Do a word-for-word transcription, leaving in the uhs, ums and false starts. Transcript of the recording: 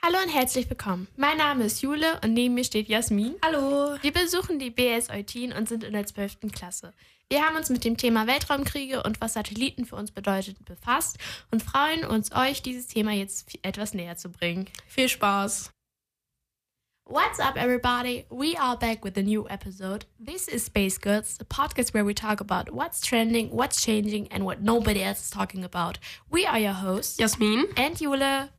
Hallo und herzlich willkommen. Mein Name ist Jule und neben mir steht Jasmin. Hallo. Wir besuchen die B S Eutin und sind in der zwölften Klasse. Wir haben uns mit dem Thema Weltraumkriege und was Satelliten für uns bedeutet befasst und freuen uns, euch dieses Thema jetzt etwas näher zu bringen. Viel Spaß. What's up, everybody? We are back with a new episode. This is Space Girls, a podcast where we talk about what's trending, what's changing, and what nobody else is talking about. We are your hosts, Jasmin and Jule.